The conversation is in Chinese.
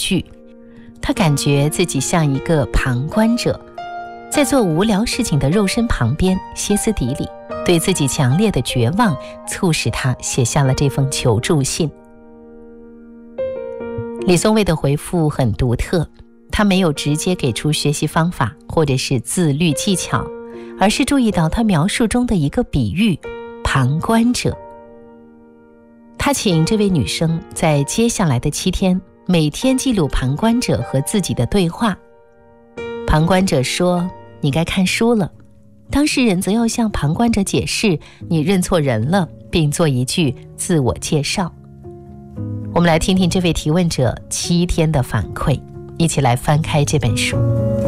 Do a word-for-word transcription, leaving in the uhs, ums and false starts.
惧。他感觉自己像一个旁观者，在做无聊事情的肉身旁边歇斯底里，对自己强烈的绝望促使他写下了这封求助信。李松蔚的回复很独特，他没有直接给出学习方法或者是自律技巧，而是注意到他描述中的一个比喻，旁观者。他请这位女生在接下来的七天每天记录旁观者和自己的对话。旁观者说你该看书了，当事人则要向旁观者解释你认错人了，并做一句自我介绍。我们来听听这位提问者七天的反馈，一起来翻开这本书。